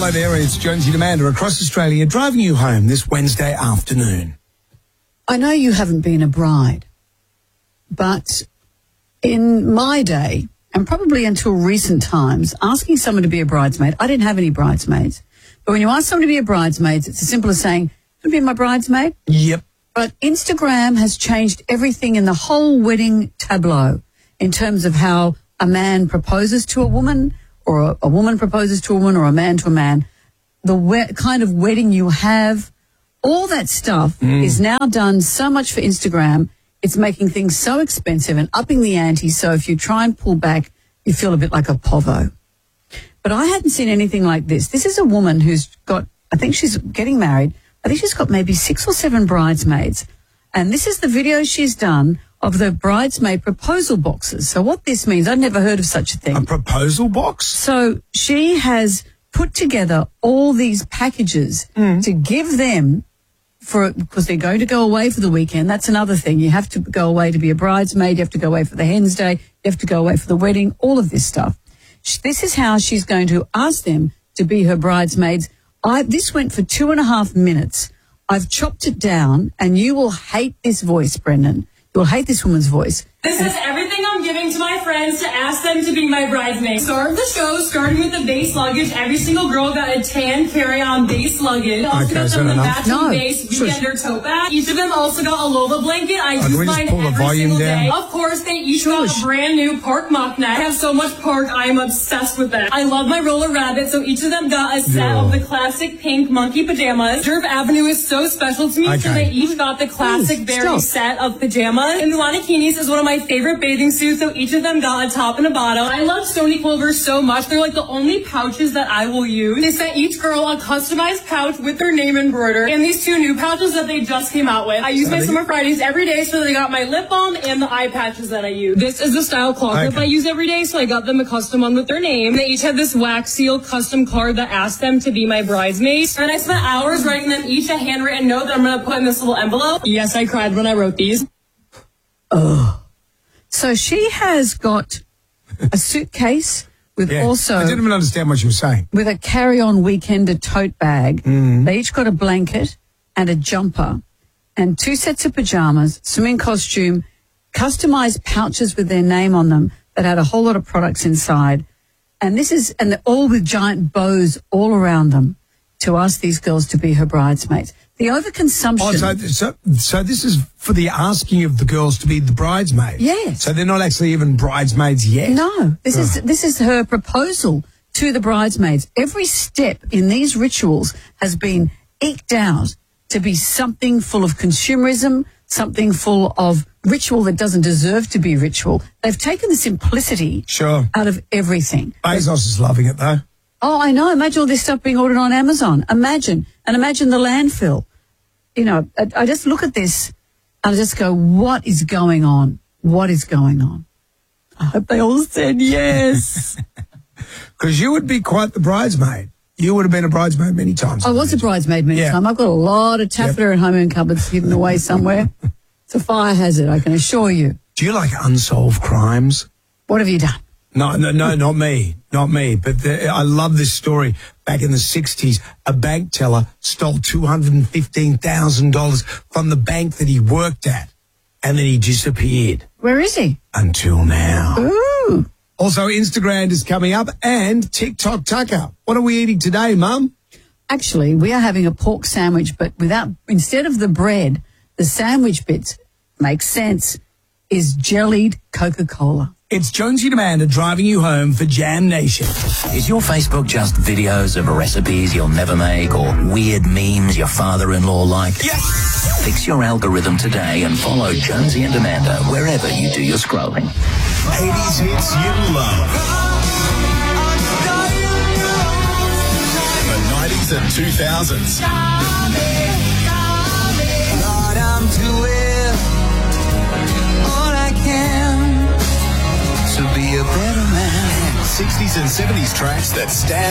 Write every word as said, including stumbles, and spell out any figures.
Hello there, it's Jonesy and Amanda across Australia driving you home this Wednesday afternoon. I know you haven't been a bride, but in my day, and probably until recent times, asking someone to be a bridesmaid, I didn't have any bridesmaids, but when you ask someone to be a bridesmaid, it's as simple as saying, "Can you be my bridesmaid?" Yep. But Instagram has changed everything in the whole wedding tableau in terms of how a man proposes to a woman, or a, a woman proposes to a woman, or a man to a man. The we- kind of wedding you have, all that stuff mm. is now done so much for Instagram. It's making things so expensive and upping the ante. So if you try and pull back, you feel a bit like a povo. But I hadn't seen anything like this. This is a woman who's got, I think she's getting married. I think she's got maybe six or seven bridesmaids. And this is the video she's done of the bridesmaid proposal boxes. So what this means, I've never heard of such a thing. A proposal box? So she has put together all these packages mm. to give them for, because they're going to go away for the weekend. That's another thing. You have to go away to be a bridesmaid. You have to go away for the hen's day. You have to go away for the wedding, all of this stuff. This is how she's going to ask them to be her bridesmaids. I, this went for two and a half minutes. I've chopped it down, and you will hate this voice, Brendan. You'll hate this woman's voice. This is everything I'm giving to my friends to ask them to be my bridesmaids. Start of the show, starting with the base luggage. Every single girl got a tan carry-on base luggage. Also okay, got so them the enough. matching No. base weekender tote bag. Each of them also got a Lola blanket. I oh, use we mine pull the every volume single down? day. Of course, they each Shush. got a brand new pork muck neck. I have so much pork, I am obsessed with that. I love my roller rabbit, so each of them got a set Yeah. of the classic pink monkey pajamas. Jerv Avenue is so special to me, Okay. so they each got the classic Please, berry stop. set of pajamas. And the Lanikinis is one of my favorite bathing suits, so each of them got a top and a bottom. I love Stony Clover so much. They're like the only pouches that I will use. They sent each girl a customized pouch with their name embroidered, and these two new pouches that they just came out with. I use my Summer Fridays every day, so they got my lip balm and the eye patches that I use. This is the style claw clip Okay. I use every day, so I got them a custom one with their name. They each have this wax seal custom card that asked them to be my bridesmaids, and I spent hours writing them each a handwritten note that I'm going to put in this little envelope. Yes, I cried when I wrote these. Oh. So she has got a suitcase with Yeah. also I didn't even understand what you were saying. with a carry-on weekender tote bag. Mm. They each got a blanket and a jumper and two sets of pajamas, swimming costume, customized pouches with their name on them that had a whole lot of products inside. And this is, and they're all with giant bows all around them to ask these girls to be her bridesmaids. The overconsumption. Oh, so, so, so this is for the asking of the girls to be the bridesmaids? Yes. So they're not actually even bridesmaids yet? No, this is this is her proposal to the bridesmaids. Every step in these rituals has been eked out to be something full of consumerism, something full of ritual that doesn't deserve to be ritual. They've taken the simplicity Sure. out of everything. Bezos is loving it, though. Oh, I know. Imagine all this stuff being ordered on Amazon. Imagine. And imagine the landfill. You know, I, I just look at this and I just go, what is going on? What is going on? I hope they all said yes. Because you would be quite the bridesmaid. You would have been a bridesmaid many times. I was a bridesmaid many Yeah. times. I've got a lot of taffeta Yep. and home in cupboards hidden away somewhere. It's a fire hazard, I can assure you. Do you like unsolved crimes? What have you done? No, no, no, not me, not me. But the, I love this story. Back in the sixties, a bank teller stole two hundred fifteen thousand dollars from the bank that he worked at, and then he disappeared Where is he? until now. Ooh. Also, Instagram is coming up and TikTok Tucker. What are we eating today, Mum? Actually, we are having a pork sandwich, but without, instead of the bread, the sandwich bits, makes sense, is jellied Coca-Cola. It's Jonesy and Amanda driving you home for Jam Nation. Is your Facebook just videos of recipes you'll never make or weird memes your father-in-law liked? Yes! Fix your algorithm today and follow Jonesy and Amanda wherever you do your scrolling. eighties hits you love. The nineties and two thousands. Lord, I'm doing all I can to be a better man. sixties and seventies tracks that stand